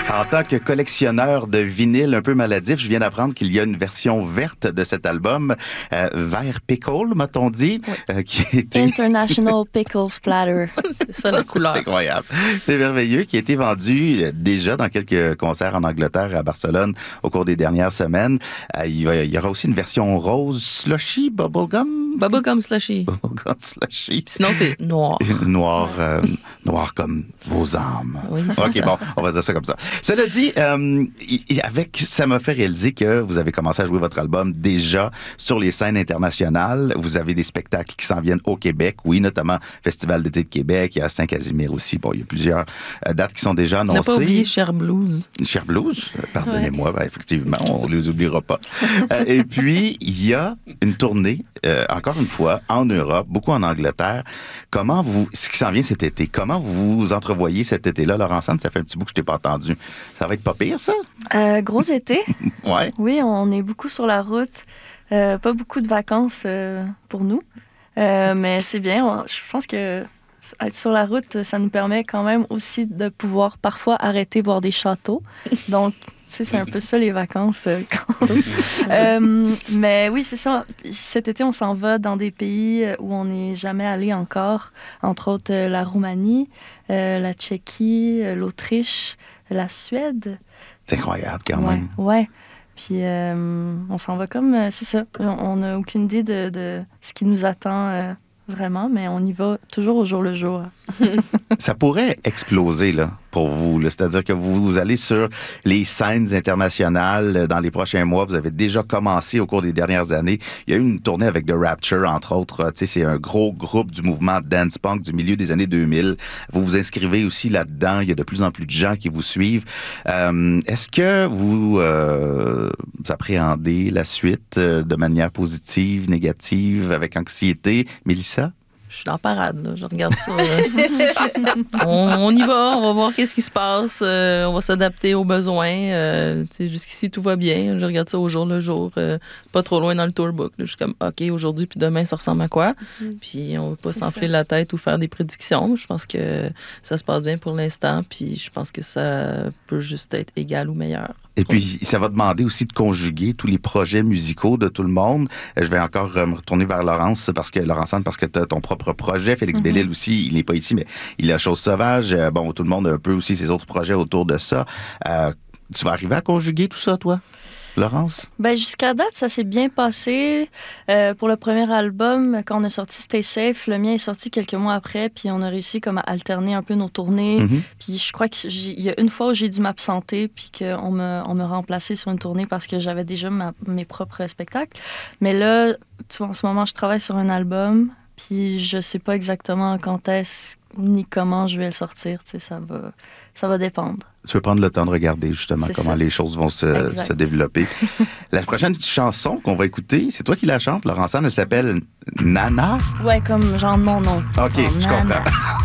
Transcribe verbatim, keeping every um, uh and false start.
En tant que collectionneur de vinyle un peu maladif, je viens d'apprendre qu'il y a une version verte de cet album, euh, vert pickle, m'a-t-on dit, oui. euh, qui était... International Pickle Splatter. C'est ça, la couleur. C'est incroyable. C'est merveilleux, qui a été vendu déjà dans quelques concerts en Angleterre, à Barcelone, au cours des dernières semaines. Euh, il, y a, il y aura aussi une version rose slushy, bubblegum? Bubblegum slushy. Bubblegum slushy. Sinon, c'est noir. noir, euh, noir comme vos âmes. Oui, c'est OK, ça. bon, on va dire ça comme ça. Cela dit, euh, avec, ça m'a fait réaliser que vous avez commencé à jouer votre album déjà sur les scènes internationales. Vous avez des spectacles qui s'en viennent au Québec, oui, notamment Festival d'été de Québec, il y a Saint-Casimir aussi. Bon, il y a plusieurs euh, dates qui sont déjà annoncées. On n'a pas oublié Cher Blues. Cher Blues, pardonnez-moi, ouais. ben, effectivement, on ne les oubliera pas. euh, et puis, il y a une tournée, euh, encore une fois, en Europe, beaucoup en Angleterre. Comment vous, ce qui s'en vient cet été, comment vous entrevoyez cet été-là, Laurence Sand? Ça fait un petit bout que je t'ai pas entendu. Ça va être pas pire, ça? Euh, gros été. Ouais. Oui, on est beaucoup sur la route. Euh, pas beaucoup de vacances euh, pour nous. Euh, mais c'est bien. On, je pense que être sur la route, ça nous permet quand même aussi de pouvoir parfois arrêter voir des châteaux. Donc, tu sais, c'est un peu ça les vacances. Euh, quand... euh, mais oui, c'est ça. Cet été, on s'en va dans des pays où on n'est jamais allé encore. Entre autres, euh, la Roumanie, euh, la Tchéquie, euh, l'Autriche, la Suède. C'est incroyable, quand ouais, même. Ouais. Puis, euh, on s'en va comme... Euh, c'est ça. On n'a aucune idée de, de ce qui nous attend euh, vraiment, mais on y va toujours au jour le jour. Ça pourrait exploser, là, pour vous. Là. C'est-à-dire que vous, vous allez sur les scènes internationales dans les prochains mois. Vous avez déjà commencé au cours des dernières années. Il y a eu une tournée avec The Rapture, entre autres. Tu sais, c'est un gros groupe du mouvement dance punk du milieu des années deux mille. Vous vous inscrivez aussi là-dedans. Il y a de plus en plus de gens qui vous suivent. Euh, est-ce que vous, euh, vous appréhendez la suite euh, de manière positive, négative, avec anxiété? Mélissa? Je suis en parade, là. Je regarde ça. on, on y va, on va voir qu'est-ce qui se passe. Euh, on va s'adapter aux besoins. Euh, jusqu'ici, tout va bien. Je regarde ça au jour le jour. Euh, pas trop loin dans le tourbook. Là. Je suis comme, OK, aujourd'hui puis demain, ça ressemble à quoi? Mm-hmm. Puis on va pas C'est s'enfler ça. la tête ou faire des prédictions. Je pense que ça se passe bien pour l'instant. Puis je pense que ça peut juste être égal ou meilleur. Et puis, ça va demander aussi de conjuguer tous les projets musicaux de tout le monde. Je vais encore me retourner vers Laurence, parce que Laurence Sand, parce que tu as ton propre projet. Félix mm-hmm. Bellil aussi, il n'est pas ici, mais il a Chose Sauvage. Bon, tout le monde a un peu aussi ses autres projets autour de ça. Euh, tu vas arriver à conjuguer tout ça, toi? Laurence? Ben, jusqu'à date, ça s'est bien passé. Euh, pour le premier album, quand on a sorti Stay Safe, le mien est sorti quelques mois après, puis on a réussi comme à alterner un peu nos tournées. Mm-hmm. Puis je crois qu'il y a une fois où j'ai dû m'absenter, puis qu'on me, on me remplaçait sur une tournée parce que j'avais déjà ma, mes propres spectacles. Mais là, tu vois, en ce moment, je travaille sur un album, puis je sais pas exactement quand est-ce ni comment je vais le sortir. Tu sais, ça va, ça va dépendre. Tu veux prendre le temps de regarder justement c'est comment ça. les choses vont se, se développer. La prochaine chanson qu'on va écouter, c'est toi qui la chantes, Laurence Sand, elle s'appelle Nana. Ouais, comme genre mon nom. OK, oh, je Nana. comprends.